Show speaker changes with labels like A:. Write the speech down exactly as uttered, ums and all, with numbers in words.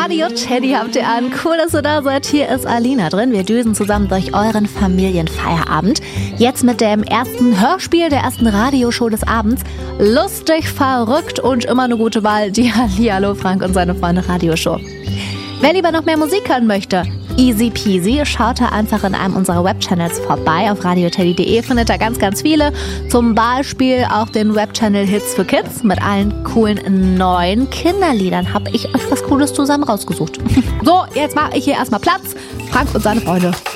A: Radio Teddy habt ihr an. Cool, dass ihr da seid. Hier ist Alina drin. Wir düsen zusammen durch euren Familienfeierabend. Jetzt mit dem ersten Hörspiel der ersten Radioshow des Abends. Lustig, verrückt und immer eine gute Wahl. Die Hallihallo Frank und seine Freunde Radioshow. Wer lieber noch mehr Musik hören möchte, easy peasy, schaut da einfach in einem unserer Webchannels vorbei. Auf radioteddy punkt de findet ihr ganz, ganz viele. Zum Beispiel auch den Webchannel Hits für Kids mit allen coolen neuen Kinderliedern. Hab ich euch was Cooles zusammen rausgesucht. So, jetzt mache ich hier erstmal Platz. Frank und seine Freunde.